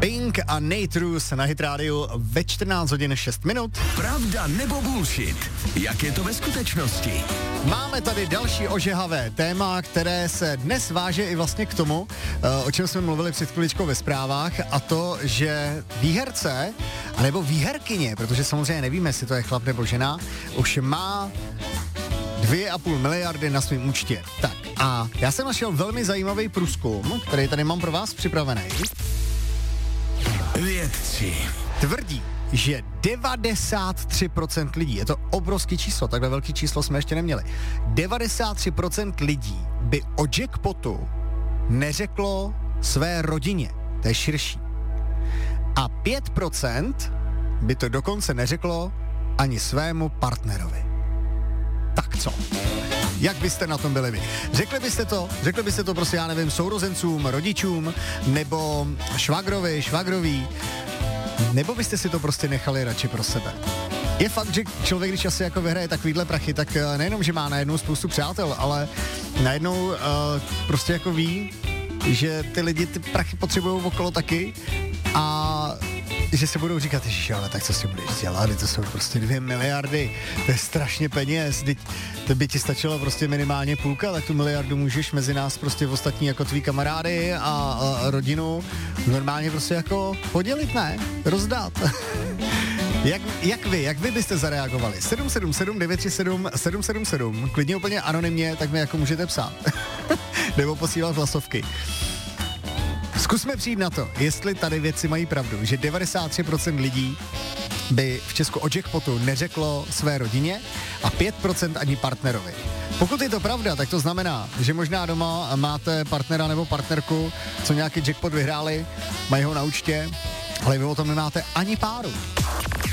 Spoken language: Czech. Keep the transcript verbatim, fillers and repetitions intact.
Pink a Nate Roos na Hit Radio ve čtrnáct hodin šest minut. Pravda nebo bullshit? Jak je to ve skutečnosti? Máme tady další ožehavé téma, které se dnes váže i vlastně k tomu, o čem jsme mluvili před chviličkou ve zprávách, a to, že výherce, anebo výherkyně, protože samozřejmě nevíme, jestli to je chlap nebo žena, už má dvě a půl miliardy na svém účtě. Tak a já jsem našel velmi zajímavý průzkum, který tady mám pro vás připravený. Vědci Tvrdí, že devadesát tři procent lidí, je to obrovský číslo, takhle velký číslo jsme ještě neměli, devadesát tři procent lidí by o jackpotu neřeklo své rodině, to je širší. A pět procent by to dokonce neřeklo ani svému partnerovi. Tak co? Jak byste na tom byli vy? Řekli byste to, řekli byste to prostě, já nevím, sourozencům, rodičům, nebo švagrovi, švagroví, nebo byste si to prostě nechali radši pro sebe? Je fakt, že člověk, když asi jako vyhraje takovýhle prachy, tak nejenom, že má najednou spoustu přátel, ale najednou uh, prostě jako ví, že ty lidi ty prachy potřebují okolo taky a že se budou říkat, že ale tak co si budeš dělat, to jsou prostě dvě miliardy, to je strašně peněz, teď to by ti stačilo prostě minimálně půlka, tak tu miliardu můžeš mezi nás prostě v ostatní jako tví kamarády a, a rodinu normálně prostě jako podělit, ne? Rozdat. Jak, jak vy, jak vy byste zareagovali? sedm sedm sedm devět tři sedm sedm sedm sedm, klidně úplně anonymně, tak mi jako můžete psát. Nebo posílat hlasovky. Zkusme přijít na to, jestli tady věci mají pravdu, že devadesát tři procent lidí by v Česku o jackpotu neřeklo své rodině a pět procent ani partnerovi. Pokud je to pravda, tak to znamená, že možná doma máte partnera nebo partnerku, co nějaký jackpot vyhráli, mají ho na účtě, ale vy o tom nemáte ani páru.